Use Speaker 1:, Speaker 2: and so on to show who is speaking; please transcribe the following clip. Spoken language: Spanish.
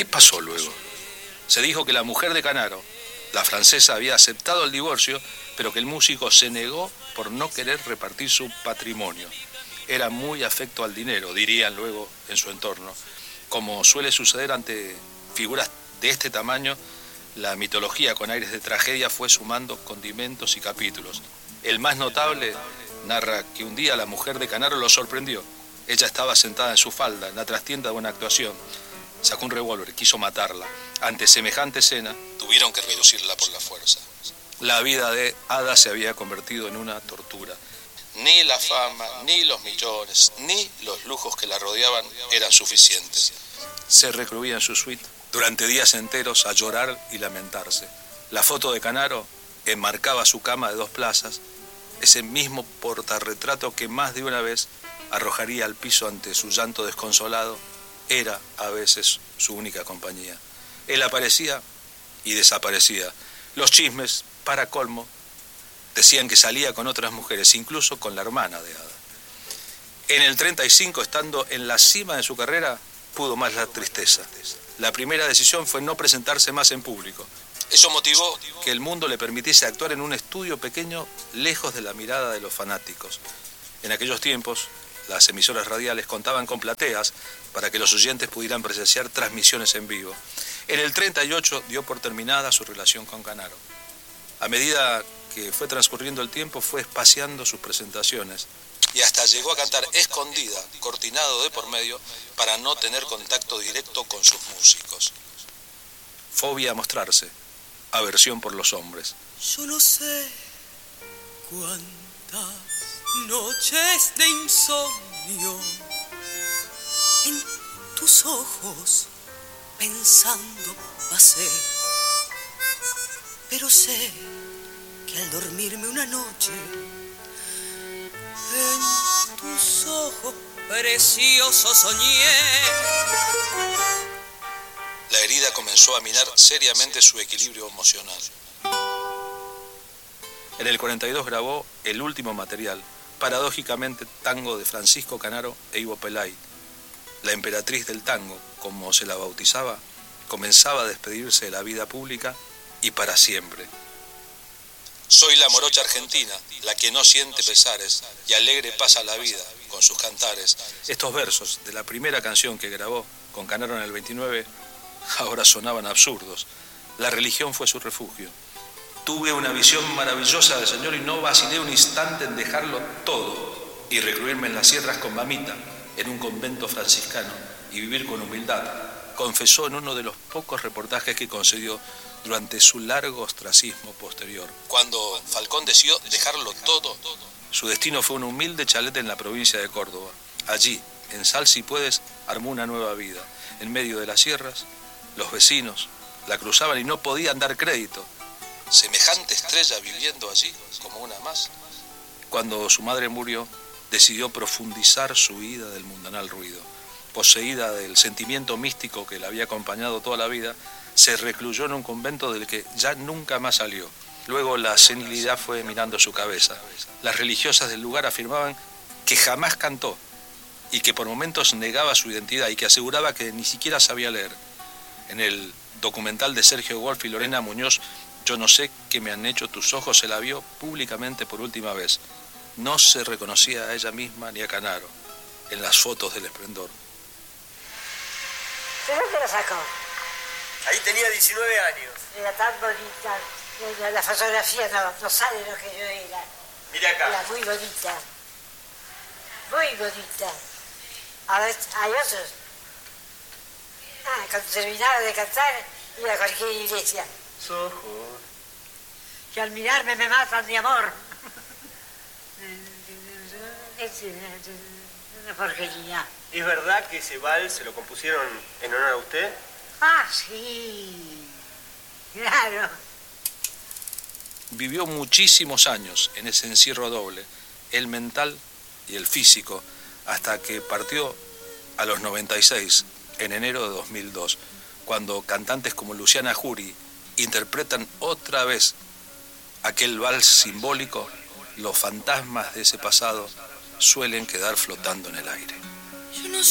Speaker 1: ¿Qué pasó luego? Se dijo que la mujer de Canaro, la francesa, había aceptado el divorcio, pero que el músico se negó por no querer repartir su patrimonio. Era muy afecto al dinero, dirían luego en su entorno. Como suele suceder ante figuras de este tamaño, la mitología con aires de tragedia fue sumando condimentos y capítulos. El más notable narra que un día la mujer de Canaro lo sorprendió. Ella estaba sentada en su falda, en la trastienda de una actuación. Sacó un revólver, quiso matarla. Ante semejante escena, tuvieron que reducirla por la fuerza. La vida de Ada se había convertido en una tortura. Ni la fama, ni los millones, ni los lujos que la rodeaban eran suficientes. Se recluía en su suite durante días enteros a llorar y lamentarse. La foto de Canaro enmarcaba su cama de 2 plazas, ese mismo portarretrato que más de una vez arrojaría al piso ante su llanto desconsolado, era a veces su única compañía. Él aparecía y desaparecía. Los chismes, para colmo, decían que salía con otras mujeres, incluso con la hermana de Ada. En el 35, estando en la cima de su carrera, pudo más la tristeza. La primera decisión fue no presentarse más en público. Eso motivó que el mundo le permitiese actuar en un estudio pequeño, lejos de la mirada de los fanáticos. En aquellos tiempos, las emisoras radiales contaban con plateas para que los oyentes pudieran presenciar transmisiones en vivo. En el 38 dio por terminada su relación con Canaro. A medida que fue transcurriendo el tiempo, fue espaciando sus presentaciones y hasta llegó a cantar escondida, cortinado de por medio, para no tener contacto directo con sus músicos. Fobia a mostrarse, aversión por los hombres.
Speaker 2: Yo no sé cuántas noches de insomnio en tus ojos pensando pasé, pero sé que al dormirme una noche en tus ojos preciosos soñé.
Speaker 1: La herida comenzó a minar seriamente su equilibrio emocional. En el 42 grabó el último material, paradójicamente tango de Francisco Canaro e Ivo Pelay. La emperatriz del tango, como se la bautizaba, comenzaba a despedirse de la vida pública y para siempre. Soy la morocha argentina, la que no siente pesares y alegre pasa la vida con sus cantares. Estos versos de la primera canción que grabó con Canaro en el 29 ahora sonaban absurdos. La religión fue su refugio. Tuve una visión maravillosa del Señor y no vacilé un instante en dejarlo todo y recluirme en las sierras con mamita, en un convento franciscano, y vivir con humildad, confesó en uno de los pocos reportajes que concedió durante su largo ostracismo posterior. Cuando Falcón decidió dejarlo todo, su destino fue un humilde chalet en la provincia de Córdoba. Allí, en Sal Si Puedes, armó una nueva vida. En medio de las sierras, los vecinos la cruzaban y no podían dar crédito. Semejante estrella viviendo allí como una más. Cuando su madre murió, decidió profundizar su huida del mundanal ruido. Poseída del sentimiento místico que la había acompañado toda la vida, se recluyó en un convento del que ya nunca más salió. Luego la senilidad fue minando su cabeza. Las religiosas del lugar afirmaban que jamás cantó y que por momentos negaba su identidad y que aseguraba que ni siquiera sabía leer. En el documental de Sergio Wolf y Lorena Muñoz, Yo no sé qué me han hecho tus ojos, se la vio públicamente por última vez. No se reconocía a ella misma ni a Canaro en las fotos del esplendor.
Speaker 3: ¿De dónde la sacó?
Speaker 4: Ahí tenía 19 años.
Speaker 3: Era tan bonita. La fotografía no sale lo que yo era.
Speaker 4: Mira acá.
Speaker 3: Era muy bonita. Muy bonita. A ver, hay otros. Cuando terminaba de cantar, iba a cualquier iglesia.
Speaker 4: Ojos.
Speaker 3: Que al mirarme me matan de amor. Es una porquería.
Speaker 4: ¿Es verdad que ese vals se lo compusieron en honor a usted?
Speaker 3: Ah, sí. Claro.
Speaker 1: Vivió muchísimos años en ese encierro doble, el mental y el físico, hasta que partió a los 96, en enero de 2002, cuando cantantes como Luciana Jury interpretan otra vez aquel vals simbólico. Los fantasmas de ese pasado suelen quedar flotando en el aire.
Speaker 2: Yo no